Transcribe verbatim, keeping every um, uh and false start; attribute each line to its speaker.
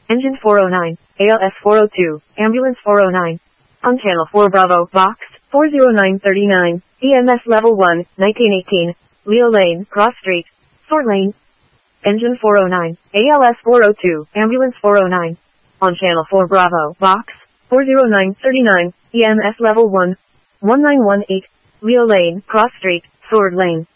Speaker 1: Engine four oh nine, A L S four oh two, Ambulance four oh nine. On Channel four Bravo, Box, four oh nine thirty-nine, E M S Level one, nineteen eighteen, Leo Lane, Cross Street, Sword Lane. Engine four oh nine, A L S four oh two, Ambulance four oh nine. On Channel four Bravo, Box, four oh nine thirty-nine, E M S Level one, nineteen eighteen, Leo Lane, Cross Street, Sword Lane.